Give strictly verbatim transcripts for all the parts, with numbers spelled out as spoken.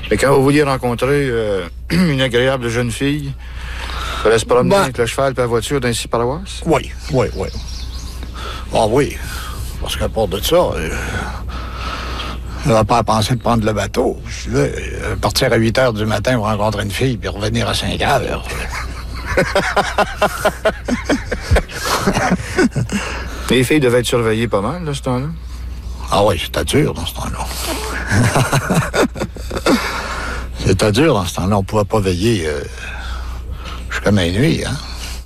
Et quand vous vouliez rencontrer euh, une agréable jeune fille, vous allez se promener ben, avec le cheval et la voiture dans les paroisses? Oui, oui, oui. Ah oui, parce qu'à part de ça, euh, je n'avais pas pensé de prendre le bateau. Je là, euh, partir à huit heures du matin pour rencontrer une fille, puis revenir à cinq heures. Les filles devaient être surveillées pas mal, là, ce temps-là? Ah oui, c'était dur dans ce temps-là. C'était dur dans ce temps-là. On ne pouvait pas veiller euh, jusqu'à minuit. Hein?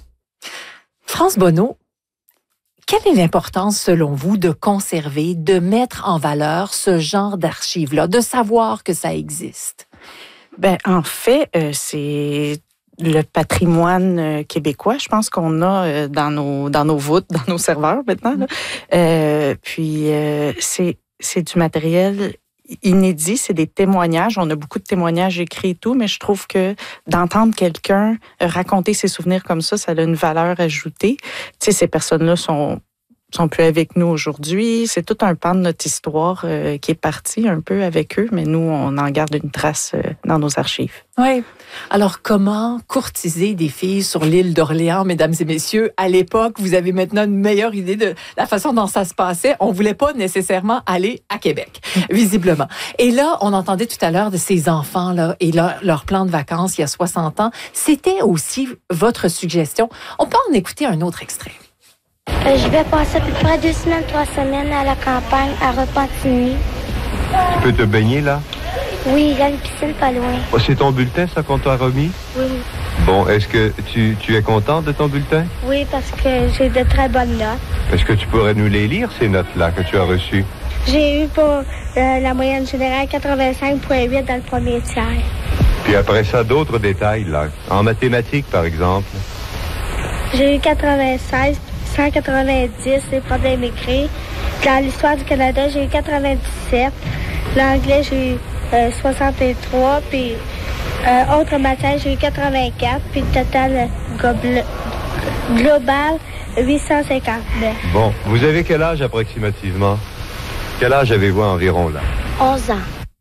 France Bonneau, quelle est l'importance, selon vous, de conserver, de mettre en valeur ce genre d'archives-là, de savoir que ça existe? Ben, en fait, euh, c'est le patrimoine euh, québécois, je pense qu'on a euh, dans nos dans nos voûtes, dans nos serveurs maintenant. Là. Euh, puis euh, c'est c'est du matériel inédit, c'est des témoignages. On a beaucoup de témoignages écrits et tout, mais je trouve que d'entendre quelqu'un raconter ses souvenirs comme ça, ça a une valeur ajoutée. Tu sais, ces personnes-là sont sont plus avec nous aujourd'hui. C'est tout un pan de notre histoire euh, qui est parti un peu avec eux, mais nous, on en garde une trace euh, dans nos archives. Oui. Alors, comment courtiser des filles sur l'île d'Orléans, mesdames et messieurs? À l'époque, vous avez maintenant une meilleure idée de la façon dont ça se passait. On voulait pas nécessairement aller à Québec, visiblement. Et là, on entendait tout à l'heure de ces enfants-là et leur, leur plan de vacances il y a soixante ans. C'était aussi votre suggestion. On peut en écouter un autre extrait. Euh, je vais passer à peu près deux semaines, trois semaines à la campagne, à Repentigny. Tu peux te baigner, là? Oui, il y a une piscine pas loin. Oh, c'est ton bulletin, ça, qu'on t'a remis? Oui. Bon, est-ce que tu, tu es contente de ton bulletin? Oui, parce que j'ai de très bonnes notes. Est-ce que tu pourrais nous les lire, ces notes-là, que tu as reçues? J'ai eu pour euh, la moyenne générale quatre-vingt-cinq virgule huit dans le premier tiers. Puis après ça, d'autres détails, là. En mathématiques, par exemple? J'ai eu quatre-vingt-seize, cent quatre-vingt-dix, les problèmes écrits. Dans l'histoire du Canada, j'ai eu quatre-vingt-dix-sept. L'anglais, j'ai eu euh, soixante-trois. Puis, euh, autre matière, j'ai eu quatre-vingt-quatre. Puis, le total gobl- global, huit cent cinquante-neuf. Bon, vous avez quel âge approximativement? Quel âge avez-vous environ, là? onze ans.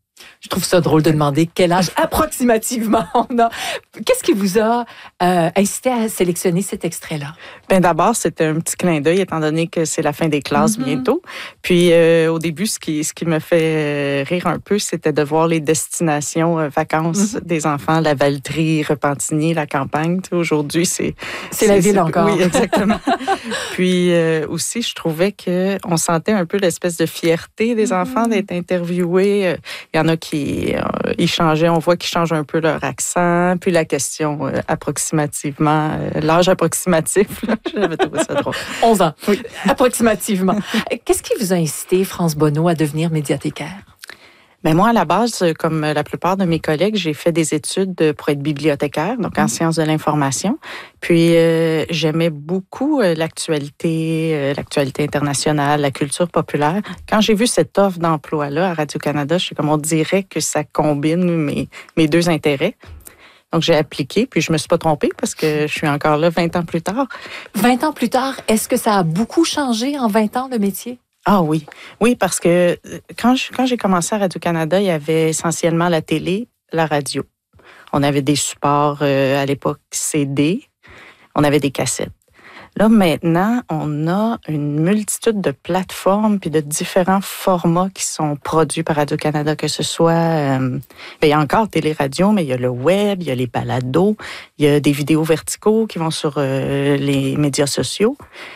Je trouve ça drôle de demander quel âge approximativement on a. Qu'est-ce qui vous a euh, incité à sélectionner cet extrait-là? Ben d'abord, c'était un petit clin d'œil, étant donné que c'est la fin des classes mm-hmm. bientôt. Puis euh, au début, ce qui, ce qui me fait rire un peu, c'était de voir les destinations euh, vacances mm-hmm. des enfants, la Valtrie, Repentigny, la campagne. Tu sais, aujourd'hui, c'est... C'est, c'est la ville c'est, encore. Oui, exactement. Puis euh, aussi, je trouvais qu'on sentait un peu l'espèce de fierté des mm-hmm. enfants d'être interviewés. Il y en a qui Qui, euh, ils changeaient, on voit qu'ils changent un peu leur accent. Puis la question euh, approximativement, euh, l'âge approximatif, là, j'avais trouvé ça drôle. onze ans, oui, approximativement. Qu'est-ce qui vous a incité, France Bonneau, à devenir médiathécaire? Ben moi, à la base, comme la plupart de mes collègues, j'ai fait des études pour être bibliothécaire, donc en mmh. sciences de l'information. Puis, euh, j'aimais beaucoup euh, l'actualité, euh, l'actualité internationale, la culture populaire. Quand j'ai vu cette offre d'emploi-là à Radio-Canada, je suis comme on dirait que ça combine mes, mes deux intérêts. Donc, j'ai appliqué, puis je me suis pas trompée parce que je suis encore là vingt ans plus tard. vingt ans plus tard, est-ce que ça a beaucoup changé en vingt ans, le métier? Ah oui, oui, parce que quand, je, quand j'ai commencé à Radio-Canada, il y avait essentiellement la télé, la radio. On avait des supports euh, à l'époque C D, on avait des cassettes. Là, maintenant, on a une multitude de plateformes puis de différents formats qui sont produits par Radio-Canada, que ce soit... Euh, il y a encore télé-radio, mais il y a le web, il y a les balados, il y a des vidéos verticaux qui vont sur euh, les médias sociaux.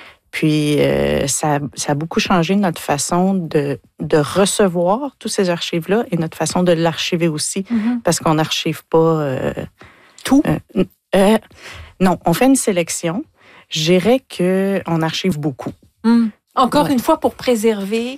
Puis, euh, ça, ça a beaucoup changé notre façon de, de recevoir tous ces archives-là et notre façon de l'archiver aussi, mm-hmm. parce qu'on n'archive pas... Euh, tout? Euh, euh, non, on fait une sélection. Je dirais qu'on archive beaucoup. Mm. Encore ouais. une fois, pour préserver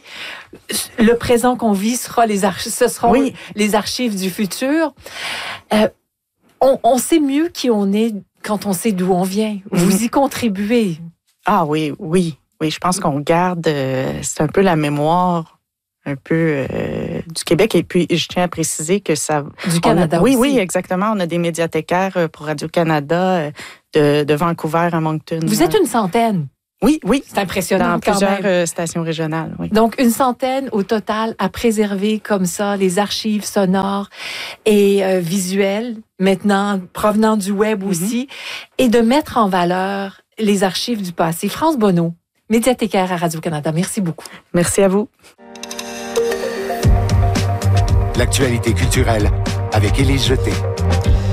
le présent qu'on vit, sera les archi- ce seront oui. les archives du futur. Euh, on, on sait mieux qui on est quand on sait d'où on vient. Mm-hmm. Vous y contribuez. Ah oui, oui, oui. Je pense qu'on garde, euh, c'est un peu la mémoire un peu euh, du Québec. Et puis, je tiens à préciser que ça... Du Canada a, oui, aussi. Oui, exactement. On a des médiathécaires pour Radio-Canada de, de Vancouver à Moncton. Vous êtes une centaine. Oui, oui. C'est impressionnant Dans quand plusieurs même. euh, stations régionales, oui. Donc, une centaine au total à préserver comme ça, les archives sonores et euh, visuelles, maintenant provenant du web Mm-hmm. aussi, et de mettre en valeur les archives du passé. France Bonneau, médiathécaire à Radio-Canada, merci beaucoup. Merci à vous. L'actualité culturelle avec Élise Jeté.